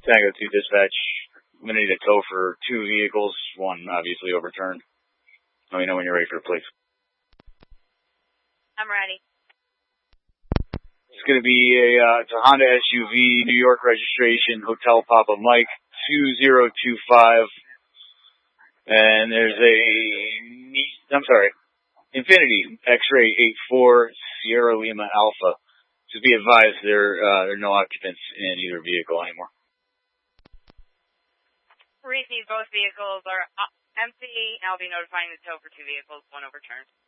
Tango 2 dispatch. I'm going to need a tow for 2 vehicles, one obviously overturned. Let me know when you're ready for the police. I'm ready. It's going to be it's a Honda SUV, New York registration, Hotel Papa Mike 2025. And there's Infinity X-Ray 84 Sierra Lima Alpha. Just be advised, there are no occupants in either vehicle anymore. Receive, both vehicles are empty. I'll be notifying the tow for 2 vehicles, one overturned.